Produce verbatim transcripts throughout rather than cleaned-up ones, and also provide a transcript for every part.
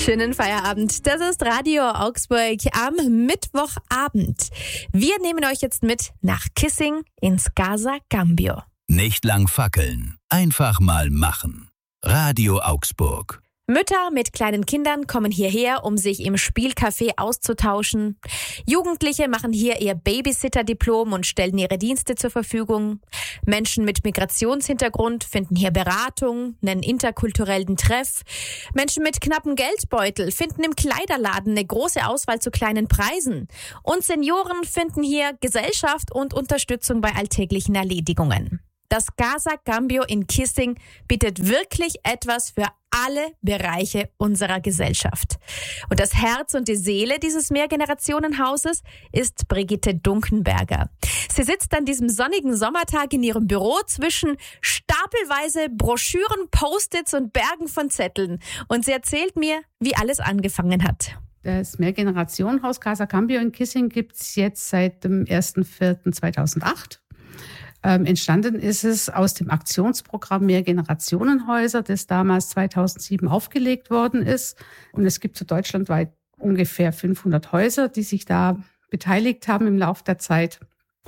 Schönen Feierabend. Das ist Radio Augsburg am Mittwochabend. Wir nehmen euch jetzt mit nach Kissing ins Casa Cambio. Nicht lang fackeln, einfach mal machen. Radio Augsburg. Mütter mit kleinen Kindern kommen hierher, um sich im Spielcafé auszutauschen. Jugendliche machen hier ihr Babysitter-Diplom und stellen ihre Dienste zur Verfügung. Menschen mit Migrationshintergrund finden hier Beratung, einen interkulturellen Treff. Menschen mit knappem Geldbeutel finden im Kleiderladen eine große Auswahl zu kleinen Preisen. Und Senioren finden hier Gesellschaft und Unterstützung bei alltäglichen Erledigungen. Das Casa Cambio in Kissing bietet wirklich etwas für alle Bereiche unserer Gesellschaft. Und das Herz und die Seele dieses Mehrgenerationenhauses ist Brigitte Dunkenberger. Sie sitzt an diesem sonnigen Sommertag in ihrem Büro zwischen stapelweise Broschüren, Post-its und Bergen von Zetteln. Und sie erzählt mir, wie alles angefangen hat. Das Mehrgenerationenhaus Casa Cambio in Kissing gibt es jetzt seit dem ersten vierten zweitausendacht. Ähm, entstanden ist es aus dem Aktionsprogramm Mehrgenerationenhäuser, das damals zweitausendsieben aufgelegt worden ist. Und es gibt so deutschlandweit ungefähr fünfhundert Häuser, die sich da beteiligt haben im Laufe der Zeit.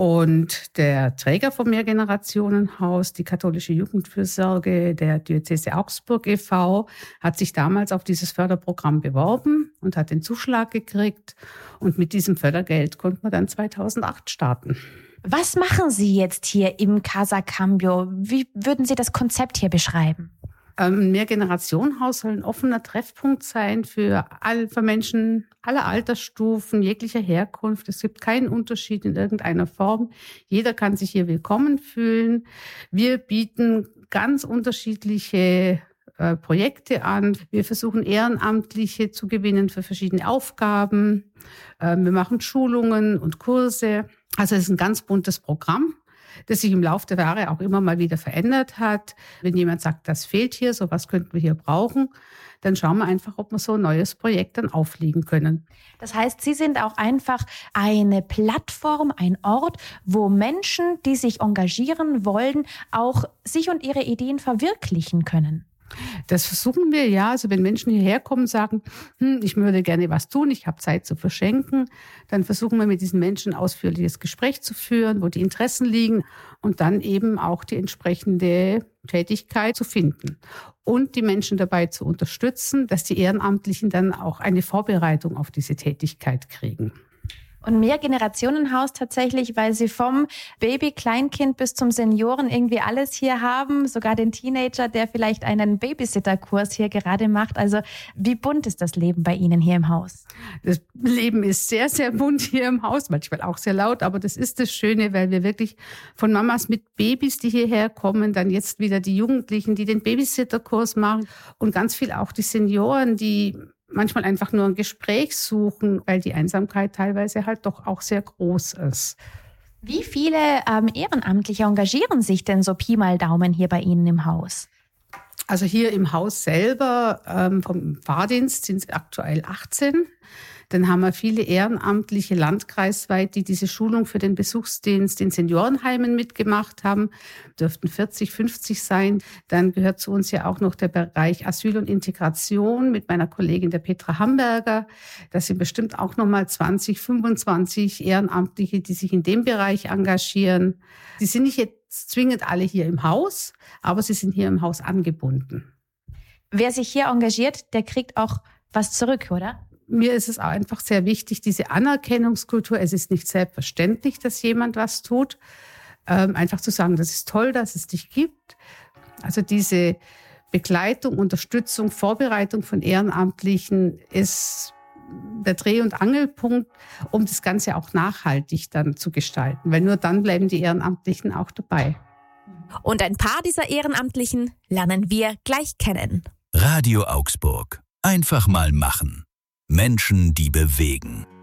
Und der Träger vom Mehrgenerationenhaus, die katholische Jugendfürsorge der Diözese Augsburg e V, hat sich damals auf dieses Förderprogramm beworben und hat den Zuschlag gekriegt. Und mit diesem Fördergeld konnte man dann zweitausendacht starten. Was machen Sie jetzt hier im Casa Cambio? Wie würden Sie das Konzept hier beschreiben? Ein Mehrgenerationenhaus soll ein offener Treffpunkt sein für, all, für Menschen aller Altersstufen, jeglicher Herkunft. Es gibt keinen Unterschied in irgendeiner Form. Jeder kann sich hier willkommen fühlen. Wir bieten ganz unterschiedliche äh, Projekte an. Wir versuchen Ehrenamtliche zu gewinnen für verschiedene Aufgaben. Äh, wir machen Schulungen und Kurse. Also es ist ein ganz buntes Programm, das sich im Laufe der Jahre auch immer mal wieder verändert hat. Wenn jemand sagt, das fehlt hier, sowas könnten wir hier brauchen, dann schauen wir einfach, ob wir so ein neues Projekt dann auflegen können. Das heißt, Sie sind auch einfach eine Plattform, ein Ort, wo Menschen, die sich engagieren wollen, auch sich und ihre Ideen verwirklichen können. Das versuchen wir, ja. Also wenn Menschen hierher kommen und sagen, hm, ich würde gerne was tun, ich habe Zeit zu verschenken, dann versuchen wir mit diesen Menschen ein ausführliches Gespräch zu führen, wo die Interessen liegen und dann eben auch die entsprechende Tätigkeit zu finden. Und die Menschen dabei zu unterstützen, dass die Ehrenamtlichen dann auch eine Vorbereitung auf diese Tätigkeit kriegen. Und Mehrgenerationenhaus tatsächlich, weil Sie vom Baby, Kleinkind bis zum Senioren irgendwie alles hier haben, sogar den Teenager, der vielleicht einen Babysitterkurs hier gerade macht. Also wie bunt ist das Leben bei Ihnen hier im Haus? Das Leben ist sehr, sehr bunt hier im Haus, manchmal auch sehr laut, aber das ist das Schöne, weil wir wirklich von Mamas mit Babys, die hierher kommen, dann jetzt wieder die Jugendlichen, die den Babysitterkurs machen und ganz viel auch die Senioren, die manchmal einfach nur ein Gespräch suchen, weil die Einsamkeit teilweise halt doch auch sehr groß ist. Wie viele ähm, Ehrenamtliche engagieren sich denn so Pi mal Daumen hier bei Ihnen im Haus? Also hier im Haus selber ähm, vom Fahrdienst sind es aktuell achtzehn. Dann haben wir viele Ehrenamtliche landkreisweit, die diese Schulung für den Besuchsdienst in Seniorenheimen mitgemacht haben. Dürften vierzig, fünfzig sein. Dann gehört zu uns ja auch noch der Bereich Asyl und Integration mit meiner Kollegin der Petra Hamberger. Das sind bestimmt auch nochmal zwanzig, fünfundzwanzig Ehrenamtliche, die sich in dem Bereich engagieren. Sie sind nicht jetzt zwingend alle hier im Haus, aber sie sind hier im Haus angebunden. Wer sich hier engagiert, der kriegt auch was zurück, oder? Mir ist es auch einfach sehr wichtig, diese Anerkennungskultur. Es ist nicht selbstverständlich, dass jemand was tut. Ähm, einfach zu sagen, das ist toll, dass es dich gibt. Also diese Begleitung, Unterstützung, Vorbereitung von Ehrenamtlichen ist der Dreh- und Angelpunkt, um das Ganze auch nachhaltig dann zu gestalten. Weil nur dann bleiben die Ehrenamtlichen auch dabei. Und ein paar dieser Ehrenamtlichen lernen wir gleich kennen. Radio Augsburg. Einfach mal machen. Menschen, die bewegen.